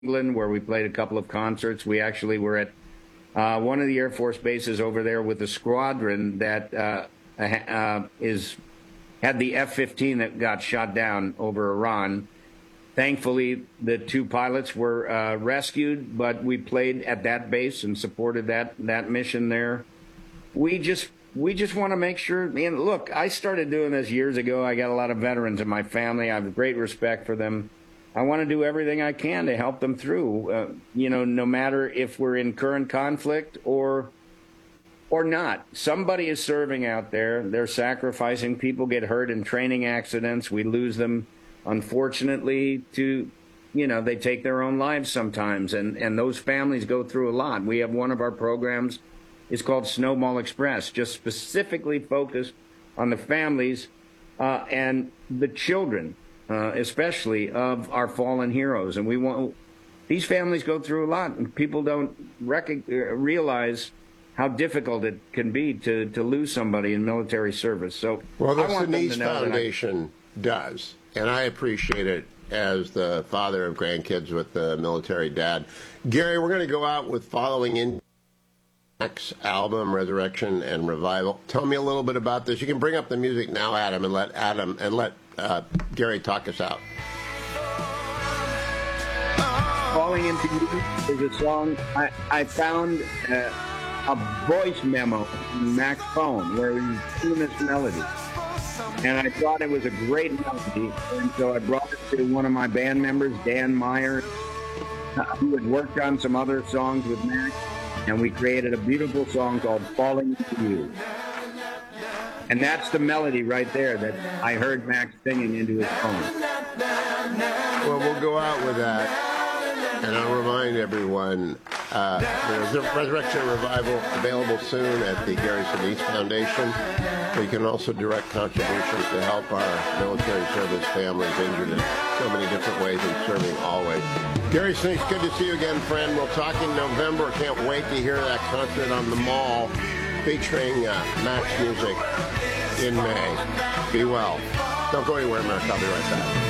England, where we played a couple of concerts. We actually were at one of the Air Force bases over there with a squadron that had the F-15 that got shot down over Iran. Thankfully, the two pilots were rescued, but we played at that base and supported that mission there. We just want to make sure. And look, I started doing this years ago. I got a lot of veterans in my family. I have great respect for them. I want to do everything I can to help them through. No matter if we're in current conflict or not. Somebody is serving out there. They're sacrificing. People get hurt in training accidents. We lose them, unfortunately, they take their own lives sometimes. And those families go through a lot. We have one of our programs. It's called Snowball Express, just specifically focused on the families and the children, especially of our fallen heroes. And these families go through a lot, and people don't realize how difficult it can be to lose somebody in military service. So, well, the Sinise Foundation does, and I appreciate it as the father of grandkids with the military dad. Gary, we're going to go out with Following In Mac's album, Resurrection and Revival. Tell me a little bit about this. You can bring up the music now, Adam, and let Gary talk us out. Falling Into You is a song I found a voice memo in Mac's phone where he was doing this melody. And I thought it was a great melody, and so I brought it to one of my band members, Dan Meyer, who had worked on some other songs with Mac, and we created a beautiful song called Falling Into You. And that's the melody right there that I heard Mac singing into his phone. Well, we'll go out with that. And I'll remind everyone, there's a Resurrection Revival available soon at the Gary Sinise Foundation. You can also direct contributions to help our military service families injured in so many different ways and serving always. Gary Sinise, good to see you again, friend. We'll talk in November. Can't wait to hear that concert on the Mall featuring Mac's music in May. Be well. Don't go anywhere, America. I'll be right back.